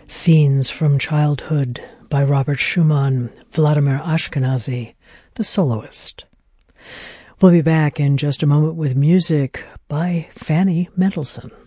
Scenes from Childhood by Robert Schumann, Vladimir Ashkenazy, the soloist. We'll be back in just a moment with music by Fanny Mendelssohn.